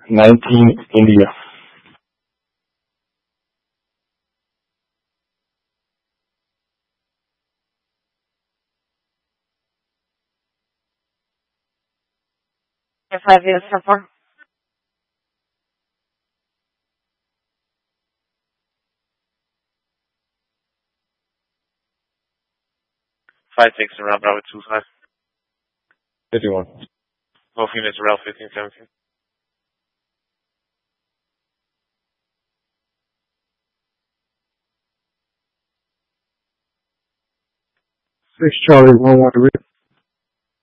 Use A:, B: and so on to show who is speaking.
A: 19 India.
B: Your 5 years so far?
C: Five six around Bravo 25.
A: 51.
C: Both units around 1517.
A: 6 Charlie 113.